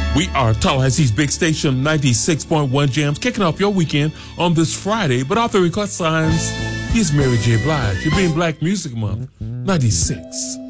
We are Tallahassee's big station, 96.1 Jams, kicking off your weekend on this Friday. But off the record signs, here's Mary J. Blige. You're being Black Music Month, 96.